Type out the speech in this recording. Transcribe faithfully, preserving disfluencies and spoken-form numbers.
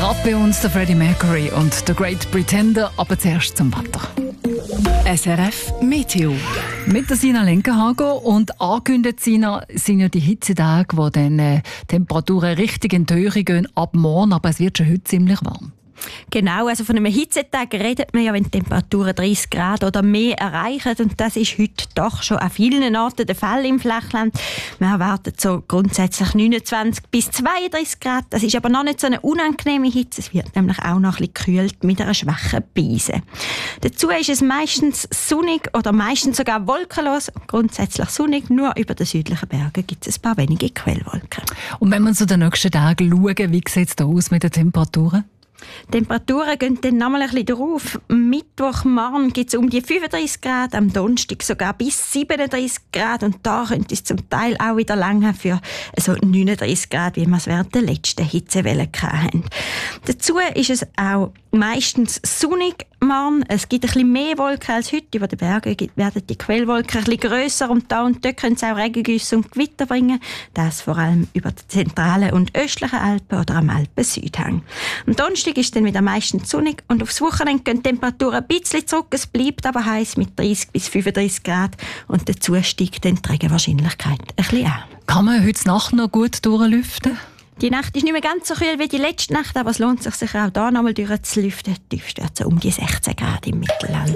Gerade bei uns der Freddie Mercury und The Great Pretender, aber zuerst zum Wetter. S R F Meteo. Mit der Sina Lenkenhagen und angekündigt, Sina, sind ja die Hitzetage, wo dann äh, Temperaturen richtig in die Höhe gehen ab morgen, aber es wird schon heute ziemlich warm. Genau, also von einem Hitzetag redet man ja, wenn die Temperaturen dreißig Grad oder mehr erreichen. Und das ist heute doch schon an vielen Orten der Fall im Flachland. Man erwartet so grundsätzlich neunundzwanzig bis zweiunddreißig Grad. Das ist aber noch nicht so eine unangenehme Hitze. Es wird nämlich auch noch ein bisschen gekühlt mit einer schwachen Brise. Dazu ist es meistens sonnig oder meistens sogar wolkenlos. Grundsätzlich sonnig, nur über den südlichen Bergen gibt es ein paar wenige Quellwolken. Und wenn wir zu den nächsten Tagen schauen, wie sieht es da aus mit den Temperaturen? Die Temperaturen gehen dann nochmal ein bisschen drauf. Am Mittwochmorgen gibt es um die fünfunddreißig Grad, am Donnerstag sogar bis siebenunddreißig Grad und da könnte es zum Teil auch wieder lange für so neununddreißig Grad, wie wir es während der letzten Hitzewelle hatten. Dazu ist es auch meistens sonnig morgen. Es gibt ein bisschen mehr Wolken als heute. Über den Bergen werden die Quellwolken ein bisschen grösser und da und dort können es auch Regengüsse und Gewitter bringen. Das vor allem über die zentralen und östlichen Alpen oder am Alpen-Südhang. Am Donnerstag ist dann wieder meistens sonnig und aufs Wochenende gehen die Temperaturen ein bisschen zurück. Es bleibt aber heiß mit dreißig bis fünfunddreißig Grad und dazu steigt dann die Regenwahrscheinlichkeit ein bisschen an. Kann man heute Nacht noch gut durchlüften? Die Nacht ist nicht mehr ganz so kühl wie die letzte Nacht, aber es lohnt sich sicher auch da nochmal durchzulüften. Die Tiefste wird so um die sechzehn Grad im Mittelland.